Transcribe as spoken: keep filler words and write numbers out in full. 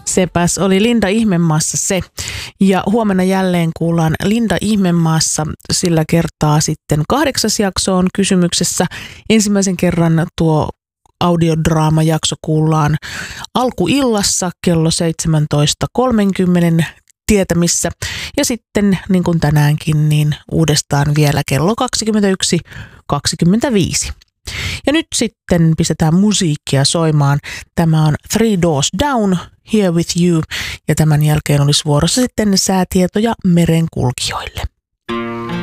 Sepäs oli Linda Ihmemaassa se. Ja huomenna jälleen kuullaan Linda Ihmemaassa. Sillä kertaa sitten kahdeksas jakso on kysymyksessä. Ensimmäisen kerran tuo audiodraamajakso kuullaan alkuillassa kello seitsemäntoista kolmekymmentä tietämissä. Ja sitten niin kuin tänäänkin, niin uudestaan vielä kello kaksikymmentäyksi kaksikymmentäviisi. Ja nyt sitten pistetään musiikkia soimaan. Tämä on Three Doors Down, Here With You. Ja tämän jälkeen olisi vuorossa sitten säätietoja merenkulkijoille.